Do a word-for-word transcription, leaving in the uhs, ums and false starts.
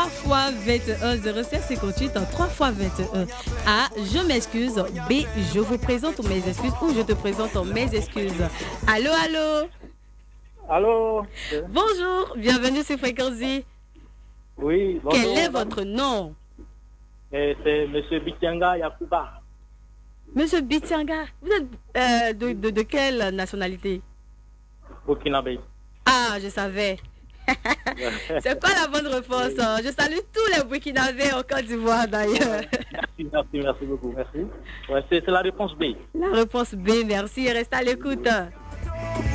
trois fois vingt et un zéro sept cinquante-huit trois fois vingt et un. A. Je m'excuse. B. Je vous présente mes excuses ou je te présente mes excuses. Allô, allô. Allô. Bonjour, bienvenue sur Fréquency. Oui, bonjour. Quel est votre nom? Eh, c'est M. Bitianga Yakuba. Monsieur Bitianga, vous êtes euh, de, de, de quelle nationalité? Burkinabé. Ah, je savais. C'est pas la bonne réponse. Oui. Je salue tous les Burkinabés en Côte d'Ivoire d'ailleurs. Merci, merci, merci beaucoup, merci. Ouais, c'est la réponse B. La réponse B, merci. Restez à l'écoute.